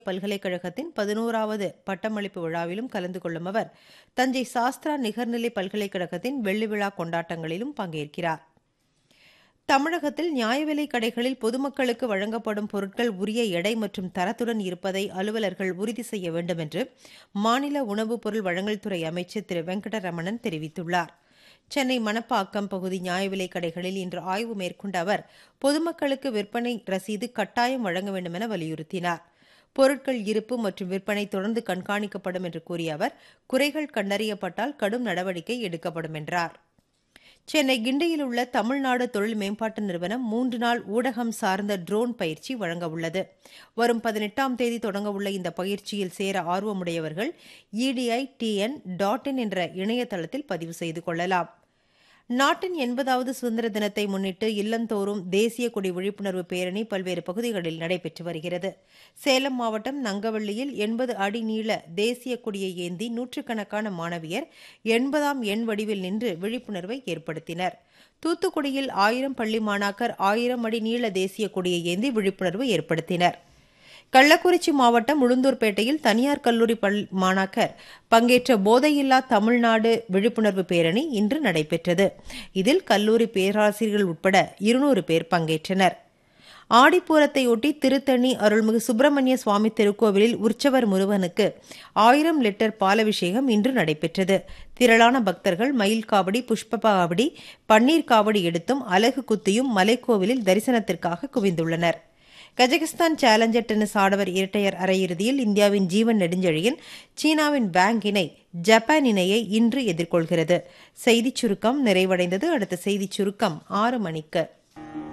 பல்கலைக்கழகத்தின் 11வது பட்டமளிப்பு விழாவிலும் கலந்து கொள்ளும் அவர் தஞ்சை சாஸ்திரா நிகர்நிலை பல்கலைக்கழகத்தின் வெள்ளி விழா கொண்டாட்டங்களிலும் பங்கேற்கிறார். தமிழகத்தில் நியாய விலைக் கடைகளில் பொதுமக்களுக்கு வழங்கப்படும் பொருட்கள் உரிய எடை மற்றும் தரத்துடன் இருப்பதை அலுவலர்கள் உறுதி செய்ய வேண்டும் என்று மாநில உணவுப் பொருள் வழங்கல் துறை அமைச்சர் திரு வெங்கடரமணன் தெரிவித்துள்ளார். சென்னை மணப்பாக்கம் பகுதி நியாய விலைக் கடைகளில் இன்று ஆய்வு மேற்கொண்ட அவர் பொதுமக்களுக்கு விற்பனை ரசீது கட்டாயம் வழங்க வேண்டும் என வலியுறுத்தினார். பொருட்கள் இருப்பு மற்றும் விற்பனை தொடர்ந்து கண்காணிக்கப்படும் என்று கூறிய அவர் குறைகள் கண்டறியப்பட்டால் கடும் நடவடிக்கை எடுக்கப்படும் என்றார். சென்னை கிண்டியில் உள்ள தமிழ்நாடு தொழில் மேம்பாட்டு நிறுவனம் 3 நாள் ஊடகம் சார்ந்த ட்ரோன் பயிற்சி வழங்க உள்ளது. வரும் 18ஆம் தேதி தொடங்க உள்ள இந்த பயிற்சியில் சேர ஆர்வமுடையவர்கள் EDITN.in என்ற இணையதளத்தில் பதிவு செய்து கொள்ளலாம். நாட்டின் 80வது சுதந்திர தினத்தை முன்னிட்டு இல்லந்தோறும் தேசிய கொடி விழிப்புணர்வு பேரணி பல்வேறு பகுதிகளில் நடைபெற்று வருகிறது. சேலம் மாவட்டம் நங்கவள்ளியில் 80 அடி நீள தேசிய கொடியை ஏந்தி நூற்றுக்கணக்கான மாணவியர் 80ஆம் எண் வடிவில் நின்று விழிப்புணர்வை ஏற்படுத்தினர். தூத்துக்குடியில் 1000 பள்ளி மாணாக்கர் 1000 அடி நீள தேசிய கொடியை ஏந்தி விழிப்புணர்வு ஏற்படுத்தினர். கள்ளக்குறிச்சி மாவட்டம் உளுந்தூர்பேட்டையில் தனியார் கல்லூரி மாணாக்கர் பங்கேற்ற போதையில்லா தமிழ்நாடு விழிப்புணர்வு பேரணி இன்று நடைபெற்றது. இதில் கல்லூரி பேராசிரியர்கள் உட்பட 200 பேர் பங்கேற்றனர். ஆடிப்பூரத்தையொட்டி திருத்தணி அருள்மிகு சுப்பிரமணிய சுவாமி திருக்கோவிலில் உற்சவர் முருகனுக்கு 1000 லிட்டர் பாலபிஷேகம் இன்று நடைபெற்றது. திரளான பக்தர்கள் மயில் காவடி, புஷ்ப காவடி, பன்னீர் காவடி எடுத்தும் அலகு குத்தியும் மலைக்கோவிலில் தரிசனத்திற்காக குவிந்துள்ளனர். கஜகஸ்தான் சேலஞ்சர் டென்னிஸ் ஆடவர் இரட்டையர் அரையிறுதியில் இந்தியாவின் ஜீவன் நெடுஞ்செழியன் சீனாவின் வாங் இணை ஜப்பான் இணையை இன்று எதிர்கொள்கிறது. செய்திச் சுருக்கம் நிறைவடைந்தது. அடுத்த செய்திச் சுருக்கம் 6 மணிக்கு.